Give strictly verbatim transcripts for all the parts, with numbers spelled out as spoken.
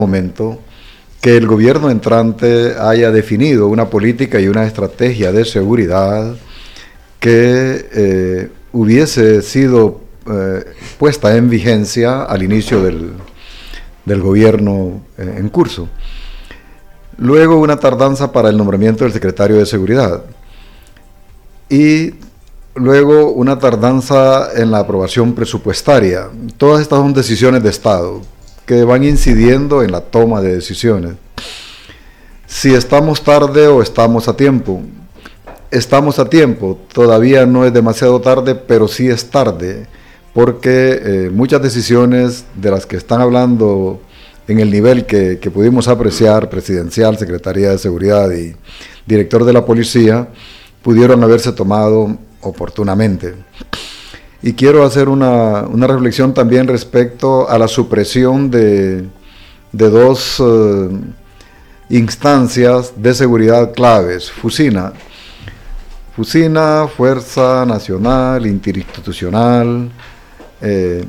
momento que el gobierno entrante haya definido una política y una estrategia de seguridad que eh, hubiese sido eh, puesta en vigencia al inicio del, del gobierno eh, en curso. Luego una tardanza para el nombramiento del secretario de Seguridad y luego una tardanza en la aprobación presupuestaria. Todas estas son decisiones de Estado que van incidiendo en la toma de decisiones. Si estamos tarde o estamos a tiempo. Estamos a tiempo, todavía no es demasiado tarde, pero sí es tarde, porque eh, muchas decisiones de las que están hablando en el nivel que, que pudimos apreciar, presidencial, Secretaría de Seguridad y director de la Policía, pudieron haberse tomado oportunamente. Y quiero hacer una, una reflexión también respecto a la supresión de, de dos uh, instancias de seguridad claves, FUSINA. FUSINA, Fuerza Nacional Interinstitucional, eh,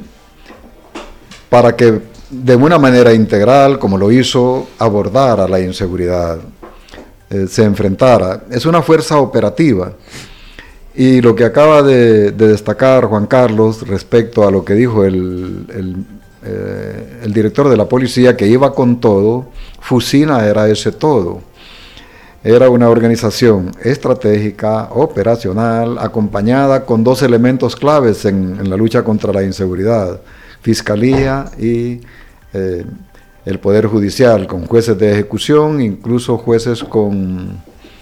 para que de una manera integral, como lo hizo, abordara la inseguridad, eh, se enfrentara. Es una fuerza operativa. Y lo que acaba de, de destacar Juan Carlos respecto a lo que dijo el, el, eh, el director de la policía, que iba con todo, FUSINA era ese todo. Era una organización estratégica, operacional, acompañada con dos elementos claves en, en la lucha contra la inseguridad: Fiscalía y eh, el Poder Judicial, con jueces de ejecución, incluso jueces con,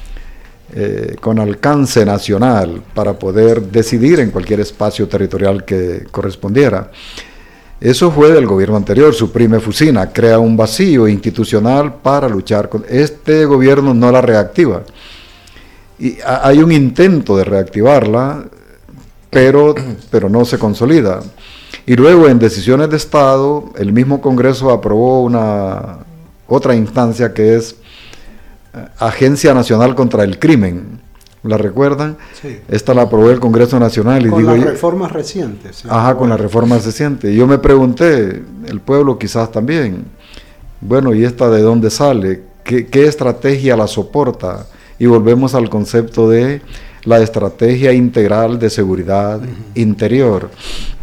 eh, con alcance nacional para poder decidir en cualquier espacio territorial que correspondiera. Eso fue del gobierno anterior, suprime FUSINA, crea un vacío institucional para luchar con... Este gobierno no la reactiva. Y hay un intento de reactivarla, pero, pero no se consolida. Y luego en decisiones de Estado, el mismo Congreso aprobó una otra instancia que es Agencia Nacional contra el Crimen. ¿La recuerdan? Sí. Esta la aprobó el Congreso Nacional. Y con digo, las reformas recientes. ¿Sí? Ajá, con las reformas recientes. Y yo me pregunté, el pueblo quizás también, bueno, ¿y esta de dónde sale? ¿Qué, qué estrategia la soporta? Y volvemos al concepto de la estrategia integral de seguridad uh-huh. interior.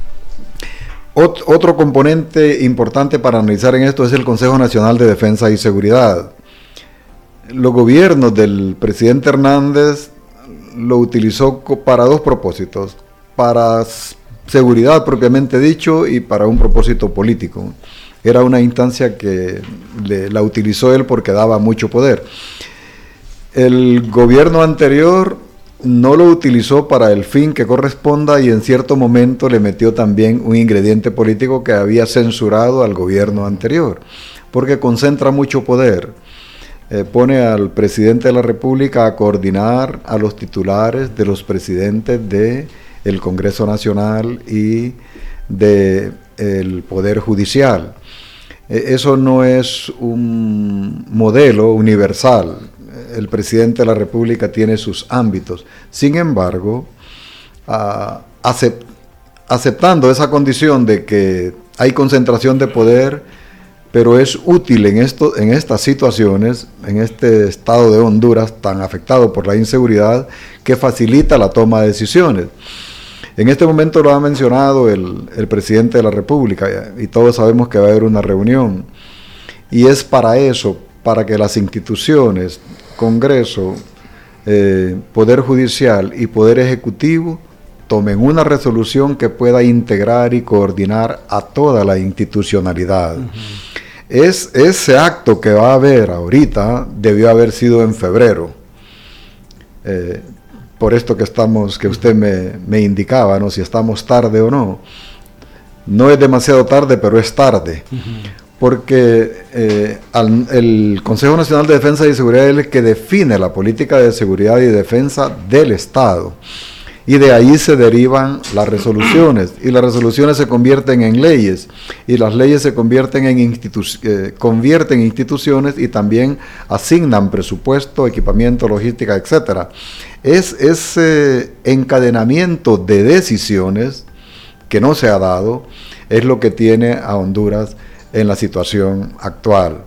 Ot- otro componente importante para analizar en esto es el Consejo Nacional de Defensa y Seguridad. Los gobiernos del presidente Hernández lo utilizó para dos propósitos: para seguridad propiamente dicho y para un propósito político. Era una instancia que le, la utilizó él porque daba mucho poder. El gobierno anterior no lo utilizó para el fin que corresponda y en cierto momento le metió también un ingrediente político que había censurado al gobierno anterior, porque concentra mucho poder. Eh, pone al presidente de la República a coordinar a los titulares de los presidentes del Congreso Nacional y del Poder Judicial. Eh, eso no es un modelo universal. El presidente de la República tiene sus ámbitos. Sin embargo, uh, acept, aceptando esa condición de que hay concentración de poder, pero es útil en, esto, en estas situaciones, en este estado de Honduras tan afectado por la inseguridad, que facilita la toma de decisiones. En este momento lo ha mencionado el, el presidente de la República, y todos sabemos que va a haber una reunión, y es para eso, para que las instituciones, Congreso, eh, Poder Judicial y Poder Ejecutivo tomen una resolución que pueda integrar y coordinar a toda la institucionalidad. Uh-huh. Es, ese acto que va a haber ahorita debió haber sido en febrero, eh, por esto que estamos, que usted me, me indicaba, ¿no? Si estamos tarde o no. No es demasiado tarde, pero es tarde, uh-huh. porque eh, al, el Consejo Nacional de Defensa y Seguridad es el que define la política de seguridad y defensa del Estado. Y de ahí se derivan las resoluciones, y las resoluciones se convierten en leyes, y las leyes se convierten en, institu- eh, convierten en instituciones y también asignan presupuesto, equipamiento, logística, etcétera. Es ese encadenamiento de decisiones que no se ha dado, es lo que tiene a Honduras en la situación actual.